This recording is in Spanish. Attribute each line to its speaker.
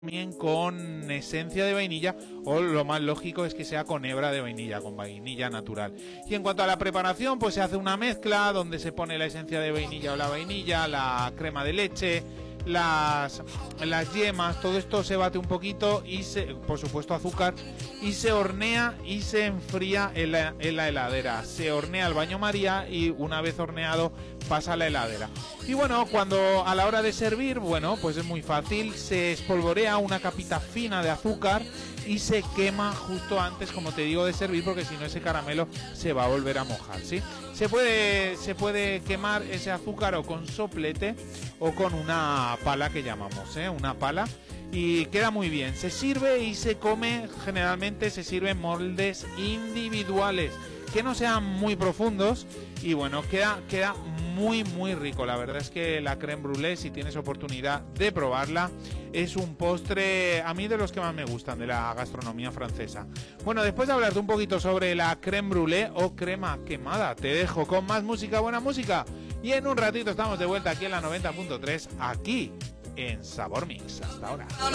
Speaker 1: También con esencia de vainilla, o lo más lógico es que sea con hebra de vainilla, con vainilla natural. Y en cuanto a la preparación, pues se hace una mezcla donde se pone la esencia de vainilla o la vainilla, la crema de leche, las yemas, todo esto se bate un poquito y por supuesto azúcar, y se hornea y se enfría en la heladera. Se hornea al baño María y una vez horneado pasa a la heladera. Y bueno, cuando a la hora de servir, bueno, pues es muy fácil, se espolvorea una capita fina de azúcar y se quema justo antes, como te digo, de servir, porque si no ese caramelo se va a volver a mojar, ¿sí? Se puede quemar ese azúcar o con soplete o con una pala que llamamos, una pala, y queda muy bien. Se sirve y se come, generalmente se sirve en moldes individuales, que no sean muy profundos, y bueno, queda muy rico. La verdad es que la crème brûlée, si tienes oportunidad de probarla, es un postre a mí de los que más me gustan de la gastronomía francesa. Bueno, después de hablarte un poquito sobre la crème brûlée o crema quemada, te dejo con más música, buena música, y en un ratito estamos de vuelta aquí en la 90.3, aquí en Sabor Mix. Hasta ahora.